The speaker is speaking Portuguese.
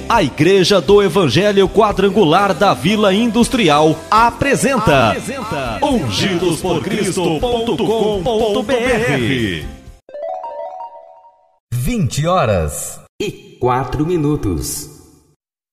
A Igreja do Evangelho Quadrangular da Vila Industrial apresenta ungidosporcristo.com.br. 20h04.